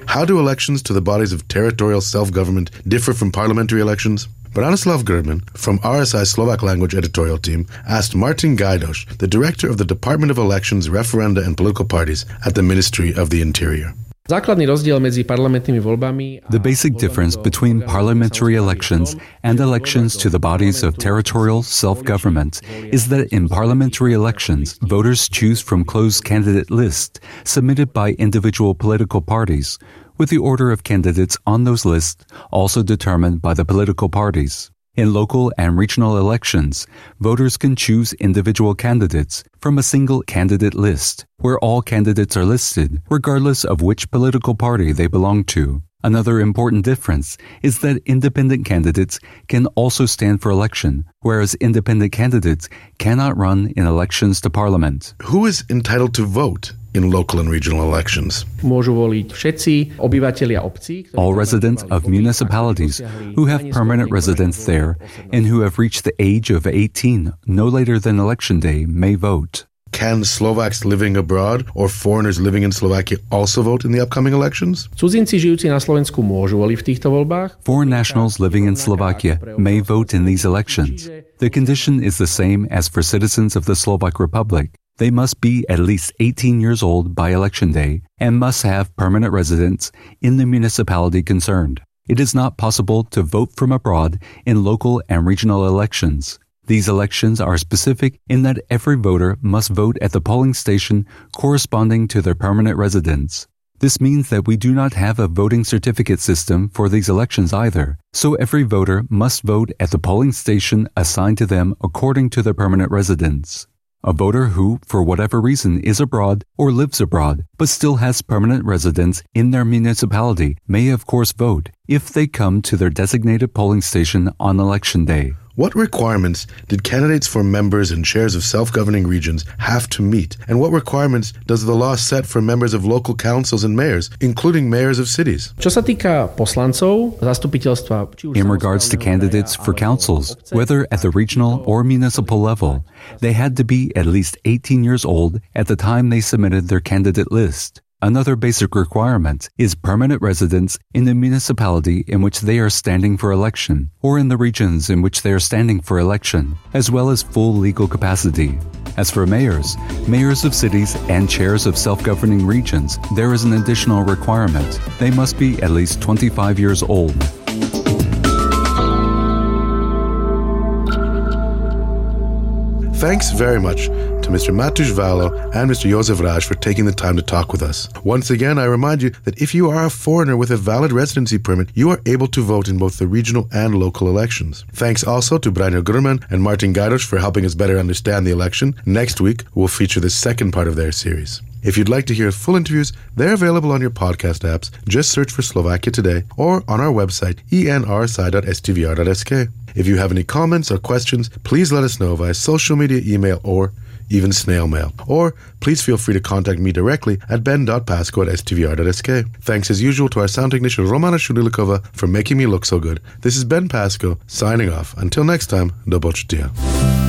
How do elections to the bodies of territorial self-government differ from parliamentary elections? Branislav Grman from RSI Slovak Language editorial team asked Martin Gajdoš, the director of the Department of Elections, Referenda and Political Parties at the Ministry of the Interior. The basic difference between parliamentary elections and elections to the bodies of territorial self-government is that in parliamentary elections, voters choose from closed candidate lists submitted by individual political parties, with the order of candidates on those lists also determined by the political parties. In local and regional elections, voters can choose individual candidates from a single candidate list, where all candidates are listed, regardless of which political party they belong to. Another important difference is that independent candidates can also stand for election, whereas independent candidates cannot run in elections to parliament. Who is entitled to vote in local and regional elections? All residents of municipalities who have permanent residence there and who have reached the age of 18 no later than election day may vote. Can Slovaks living abroad or foreigners living in Slovakia also vote in the upcoming elections? Foreign nationals living in Slovakia may vote in these elections. The condition is the same as for citizens of the Slovak Republic. They must be at least 18 years old by election day and must have permanent residence in the municipality concerned. It is not possible to vote from abroad in local and regional elections. These elections are specific in that every voter must vote at the polling station corresponding to their permanent residence. This means that we do not have a voting certificate system for these elections either, so every voter must vote at the polling station assigned to them according to their permanent residence. A voter who, for whatever reason, is abroad or lives abroad, but still has permanent residence in their municipality may of course vote if they come to their designated polling station on election day. What requirements did candidates for members and chairs of self-governing regions have to meet? And what requirements does the law set for members of local councils and mayors, including mayors of cities? In regards to candidates for councils, whether at the regional or municipal level, they had to be at least 18 years old at the time they submitted their candidate list. Another basic requirement is permanent residence in the municipality in which they are standing for election, or in the regions in which they are standing for election, as well as full legal capacity. As for mayors of cities, and chairs of self-governing regions, there is an additional requirement. They must be at least 25 years old. Thanks very much to Mr. Matúš Valo and Mr. Jozef Ráš for taking the time to talk with us. Once again, I remind you that if you are a foreigner with a valid residency permit, you are able to vote in both the regional and local elections. Thanks also to Branislav Grman and Martin Gajdoš for helping us better understand the election. Next week, we'll feature the second part of their series. If you'd like to hear full interviews, they're available on your podcast apps. Just search for Slovakia Today or on our website, enrsi.stvr.sk. If you have any comments or questions, please let us know via social media, email, or even snail mail. Or please feel free to contact me directly at ben.pasco@stvr.sk. Thanks as usual to our sound technician Romana Shudilikova for making me look so good. This is Ben Pasco signing off. Until next time, do počutia.